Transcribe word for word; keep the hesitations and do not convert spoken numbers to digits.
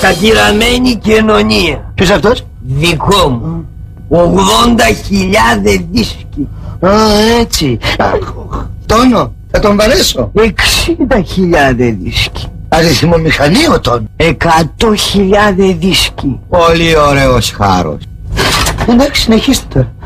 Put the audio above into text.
Κατατηραμένη κοινωνία. Ποιος αυτός? Δικό μου. ογδόντα χιλιάδες δίσκοι. Α, έτσι. Τόνο, θα τον βαρέσω. εξήντα χιλιάδες δίσκοι. Αριθμομηχανή ο Τόνο. εκατό χιλιάδες δίσκοι. Πολύ ωραίος χάρος. Εντάξει, συνεχίστε τώρα.